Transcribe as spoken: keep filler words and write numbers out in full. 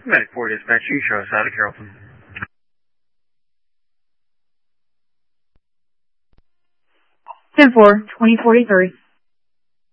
Medic four dispatch, you show us out of Carrollton. ten four, twenty forty-three.